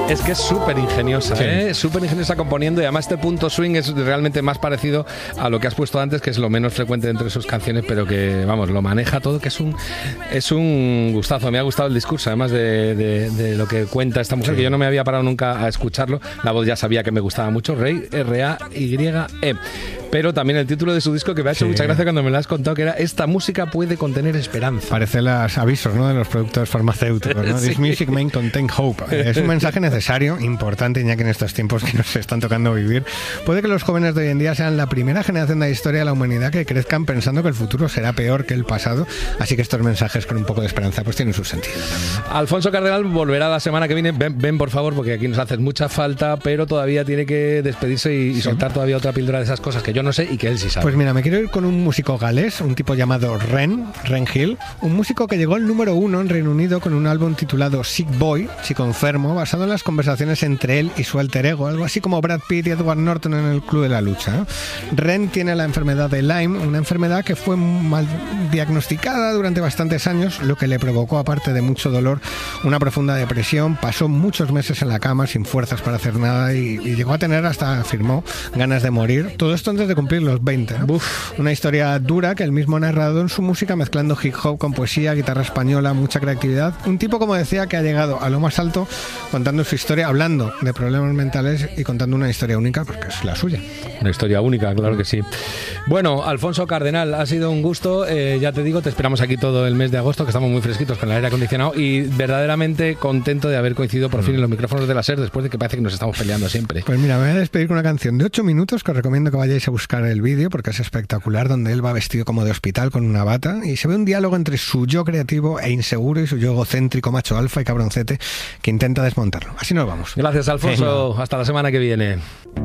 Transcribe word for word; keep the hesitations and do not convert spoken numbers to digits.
Es que es súper ingeniosa, sí. ¿eh? Súper ingeniosa componiendo, y además este punto swing es realmente más parecido a lo que has puesto antes, que es lo menos frecuente dentro de sus canciones, pero que, vamos, lo maneja todo, que es un es un gustazo. Me ha gustado el discurso, además de, de, de lo que cuenta esta mujer, sí. que yo no me había parado nunca a escucharlo. La voz ya sabía que me gustaba mucho, Rey, R A Y E. Pero también el título de su disco, que me ha hecho sí. mucha gracia cuando me lo has contado, que era Esta música puede contener esperanza. Parece los avisos, ¿no?, de los productos farmacéuticos, ¿no? Sí. This music may contain hope. Es un mensaje necesario, importante, ya que en estos tiempos que nos están tocando vivir, puede que los jóvenes de hoy en día sean la primera generación de la historia de la humanidad que crezcan pensando que el futuro será peor que el pasado, así que estos mensajes con un poco de esperanza pues tienen su sentido también, ¿no? Alfonso Cardenal volverá la semana que viene. Ven, ven por favor, porque aquí nos haces mucha falta, pero todavía tiene que despedirse y, y soltar todavía otra píldora de esas cosas que yo no sé y que él sí sabe. Pues mira, me quiero ir con un músico galés, un tipo llamado Ren, Ren Hill, un músico que llegó al número uno en Reino Unido con un álbum titulado Sick Boy, chico enfermo, basado en las conversaciones entre él y su alter ego, algo así como Brad Pitt y Edward Norton en el Club de la Lucha, ¿eh? Ren tiene la enfermedad de Lyme, una enfermedad que fue mal diagnosticada durante bastantes años, lo que le provocó, aparte de mucho dolor, una profunda depresión. Pasó muchos meses en la cama sin fuerzas para hacer nada y, y llegó a tener, hasta afirmó, ganas de morir. Todo esto antes de cumplir los veinte, ¿no? Uf, una historia dura que él mismo ha narrado en su música, mezclando hip hop con poesía, guitarra española, mucha creatividad. Un tipo, como decía, que ha llegado a lo más alto contando su historia, hablando de problemas mentales y contando una historia única, porque es la suya. Una historia única, claro que sí. Bueno, Alfonso Cardenal, ha sido un gusto. Eh, ya te digo, te esperamos aquí todo el mes de agosto, que estamos muy fresquitos con el aire acondicionado, y verdaderamente contento de haber coincidido por fin en los micrófonos de la SER, después de que parece que nos estamos peleando siempre. Pues mira, me voy a despedir con una canción de ocho minutos que os recomiendo que vayáis a buscar el vídeo porque es espectacular, donde él va vestido como de hospital con una bata y se ve un diálogo entre su yo creativo e inseguro y su yo egocéntrico, macho alfa y cabroncete que intenta desmontarlo. Así nos vamos. Gracias, Alfonso. Venga. Hasta la semana que viene.